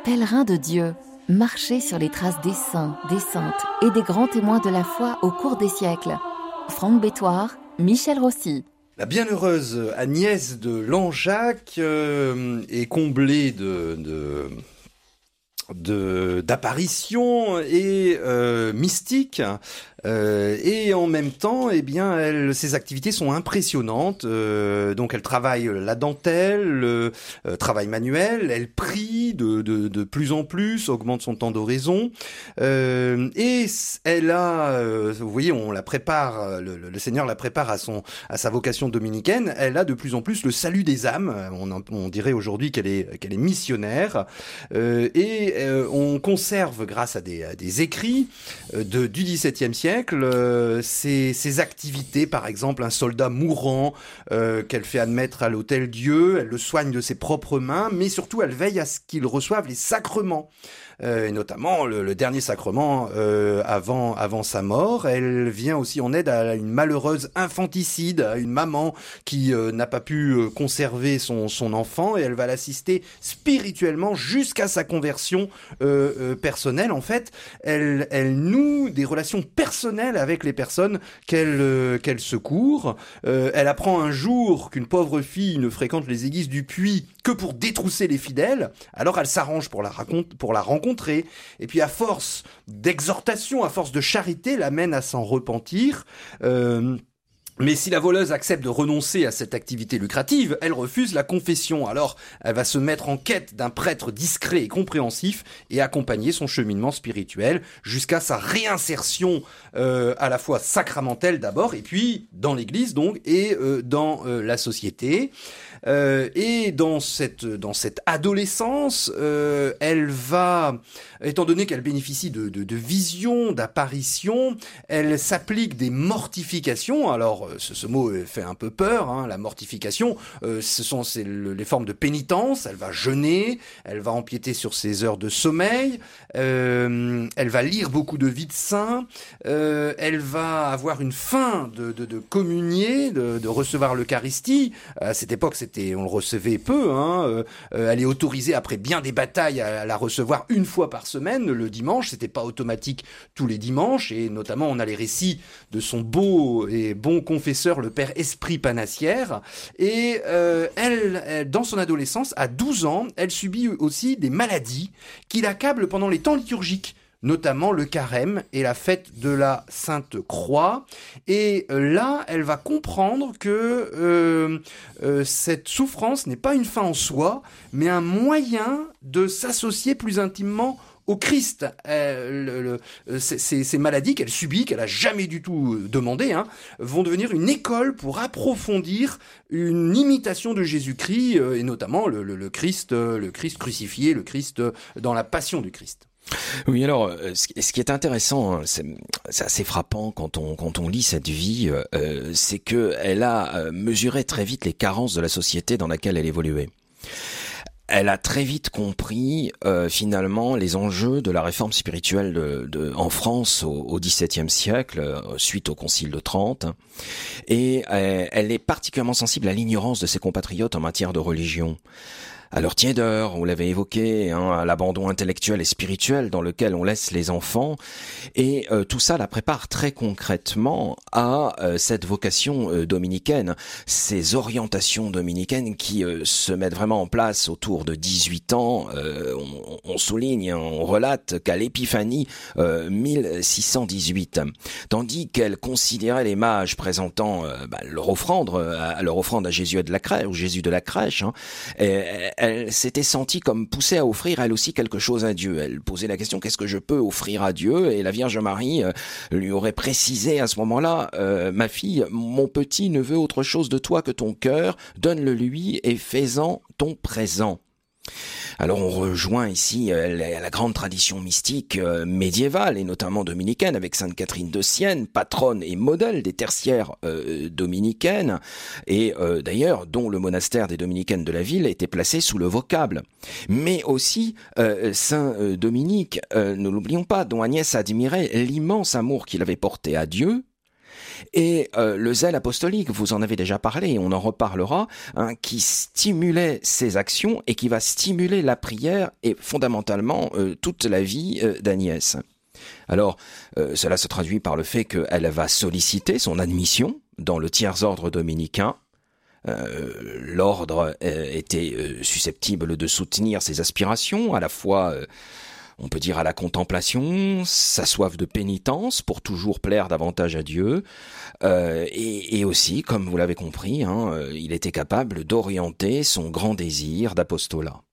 Pèlerins de Dieu, marchez sur les traces des saints, des saintes et des grands témoins de la foi au cours des siècles. Franck Bétoir, Michel Rossi. La bienheureuse Agnès de Langeac est comblée d'apparitions et mystiques. Et en même temps, eh bien, ses activités sont impressionnantes. Donc, elle travaille la dentelle, le travail manuel. Elle prie de plus en plus, augmente son temps d'oraison. Et elle a, vous voyez, on la prépare. Le Seigneur la prépare à sa vocation dominicaine. Elle a de plus en plus le salut des âmes. On dirait aujourd'hui qu'elle est missionnaire. Et on conserve, grâce à des écrits du XVIIe siècle, ses activités, par exemple un soldat mourant qu'elle fait admettre à l'Hôtel Dieu, elle le soigne de ses propres mains, mais surtout elle veille à ce qu'il reçoive les sacrements. Et notamment le dernier sacrement avant sa mort. Elle vient aussi en aide à une malheureuse infanticide, à une maman qui n'a pas pu conserver son enfant, et elle va l'assister spirituellement jusqu'à sa conversion personnelle. En fait, elle noue des relations personnelles avec les personnes qu'elle secourt. Elle apprend un jour qu'une pauvre fille ne fréquente les églises du Puy que pour détrousser les fidèles. Alors elle s'arrange pour la rencontrer. Et puis à force d'exhortation, à force de charité, l'amène à s'en repentir. Mais si la voleuse accepte de renoncer à cette activité lucrative, elle refuse la confession. Alors, elle va se mettre en quête d'un prêtre discret et compréhensif et accompagner son cheminement spirituel jusqu'à sa réinsertion à la fois sacramentelle d'abord, et puis dans l'église donc, et dans la société. Et dans cette adolescence, elle va, étant donné qu'elle bénéficie de visions, d'apparitions, elle s'applique des mortifications. Alors, ce mot fait un peu peur, hein, la mortification. C'est les formes de pénitence. Elle va jeûner, elle va empiéter sur ses heures de sommeil, elle va lire beaucoup de vies de saints, elle va avoir une faim de communier, de recevoir l'Eucharistie. À cette époque, on le recevait peu, hein. Elle est autorisée après bien des batailles à la recevoir une fois par semaine, le dimanche. C'était pas automatique tous les dimanches, et notamment on a les récits de son beau et bon confesseur, le père Esprit Panassière. Et elle, dans son adolescence, à 12 ans, elle subit aussi des maladies qui l'accablent pendant les temps liturgiques, notamment le carême et la fête de la Sainte Croix. Et là, elle va comprendre que cette souffrance n'est pas une fin en soi, mais un moyen de s'associer plus intimement au Christ. Ces maladies qu'elle subit, qu'elle a jamais du tout demandé, hein, vont devenir une école pour approfondir une imitation de Jésus-Christ, et notamment le Christ crucifié, le Christ dans la passion du Christ. Oui, alors, ce qui est intéressant, c'est assez frappant quand on lit cette vie, c'est que elle a mesuré très vite les carences de la société dans laquelle elle évoluait. Elle a très vite compris finalement les enjeux de la réforme spirituelle en France au XVIIe siècle, suite au Concile de Trente, et elle est particulièrement sensible à l'ignorance de ses compatriotes en matière de religion. À leur tiédeur, on l'avait évoqué, hein, à l'abandon intellectuel et spirituel dans lequel on laisse les enfants, et tout ça la prépare très concrètement à cette vocation dominicaine, ces orientations dominicaines qui se mettent vraiment en place autour de 18 ans. On souligne, on relate qu'à l'Épiphanie 1618, tandis qu'elle considérait les mages présentant leur offrande à Jésus de la crèche, ou Jésus de la crèche, hein, elle s'était sentie comme poussée à offrir elle aussi quelque chose à Dieu. Elle posait la question, qu'est-ce que je peux offrir à Dieu? Et la Vierge Marie lui aurait précisé à ce moment-là, ma fille, mon petit ne veut autre chose de toi que ton cœur, donne-le lui et fais-en ton présent. Alors on rejoint ici la grande tradition mystique médiévale et notamment dominicaine avec Sainte Catherine de Sienne, patronne et modèle des tertiaires dominicaines, et d'ailleurs dont le monastère des dominicaines de la ville était placé sous le vocable. Mais aussi Saint Dominique, ne l'oublions pas, dont Agnès admirait l'immense amour qu'il avait porté à Dieu, Et le zèle apostolique, vous en avez déjà parlé, on en reparlera, qui stimulait ses actions et qui va stimuler la prière et fondamentalement toute la vie d'Agnès. Alors, cela se traduit par le fait qu'elle va solliciter son admission dans le tiers-ordre dominicain. L'ordre était susceptible de soutenir ses aspirations, à la fois, on peut dire, à la contemplation, sa soif de pénitence pour toujours plaire davantage à Dieu, et aussi, comme vous l'avez compris, il était capable d'orienter son grand désir d'apostolat.